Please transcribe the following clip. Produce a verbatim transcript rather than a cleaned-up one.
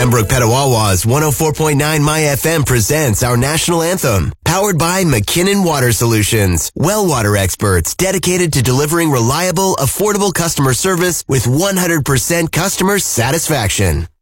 Pembroke Petawawa's one oh four point nine My F M presents our national anthem, powered by McKinnon Water Solutions, well water experts dedicated to delivering reliable, affordable customer service with one hundred percent customer satisfaction.